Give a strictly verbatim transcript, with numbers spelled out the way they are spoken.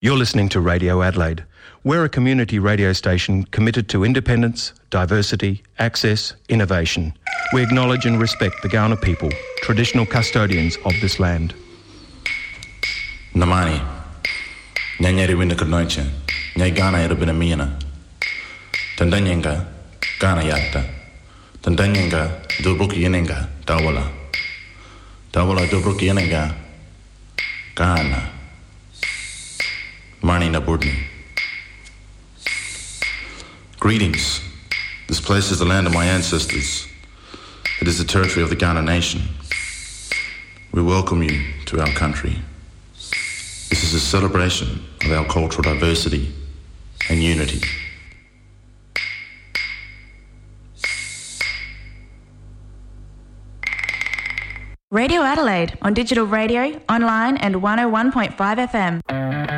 You're listening to Radio Adelaide. We're a community radio station committed to independence, diversity, access, innovation. We acknowledge and respect the Kaurna people, traditional custodians of this land. Namani, nyanyari winda kadnoiche, nyai Ghana yarabina miana. Tandanyenga, Ghana yatta. Tandanyenga, dobruki yenenga, tawala. Tawala dobruki yenenga, Ghana. Mani Naburdni. Greetings. This place is the land of my ancestors. It is the territory of the Kaurna nation. We welcome you to our country. This is a celebration of our cultural diversity and unity. Radio Adelaide on digital radio, online and one oh one point five F M.